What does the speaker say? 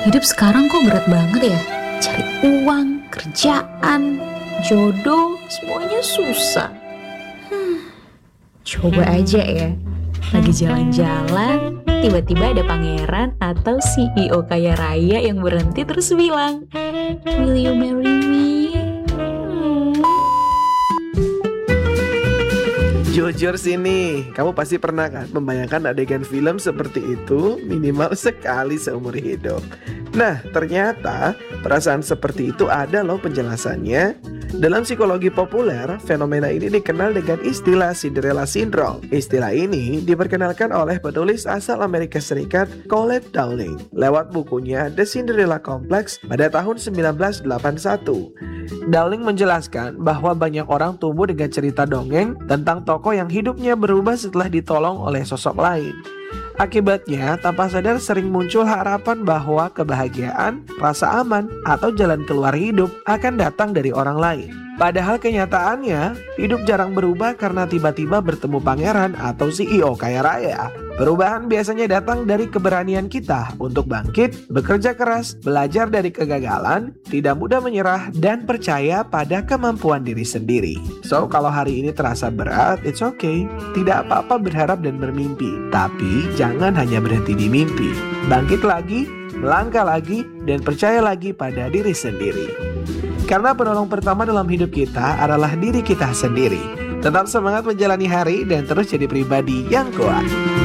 Hidup sekarang kok berat banget ya. Cari uang, kerjaan, jodoh, semuanya susah. Coba aja ya, lagi jalan-jalan, tiba-tiba ada pangeran atau CEO kaya raya yang berhenti terus bilang, "Will you marry me?" Jujur sini, kamu pasti pernah kan membayangkan adegan film seperti itu minimal sekali seumur hidup. Nah, ternyata perasaan seperti itu ada loh penjelasannya. Dalam psikologi populer, fenomena ini dikenal dengan istilah Cinderella Syndrome. Istilah ini diperkenalkan oleh penulis asal Amerika Serikat Colette Dowling lewat bukunya The Cinderella Complex pada tahun 1981. Dowling menjelaskan bahwa banyak orang tumbuh dengan cerita dongeng tentang tokoh yang hidupnya berubah setelah ditolong oleh sosok lain. Akibatnya, tanpa sadar sering muncul harapan bahwa kebahagiaan, rasa aman, atau jalan keluar hidup akan datang dari orang lain. Padahal kenyataannya, hidup jarang berubah karena tiba-tiba bertemu pangeran atau CEO kaya raya. Perubahan biasanya datang dari keberanian kita untuk bangkit, bekerja keras, belajar dari kegagalan, tidak mudah menyerah, dan percaya pada kemampuan diri sendiri. So, kalau hari ini terasa berat, it's okay. Tidak apa-apa berharap dan bermimpi. Tapi, jangan hanya berhenti di mimpi. Bangkit lagi, melangkah lagi, dan percaya lagi pada diri sendiri. Karena penolong pertama dalam hidup kita adalah diri kita sendiri. Tetap semangat menjalani hari dan terus jadi pribadi yang kuat.